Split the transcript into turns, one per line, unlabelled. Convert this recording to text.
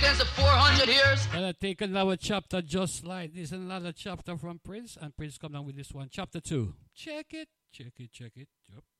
existence of 400 years.
And I take another chapter just like this, another chapter from Prince, and Prince come down with this one, chapter 2. Check it. Yep.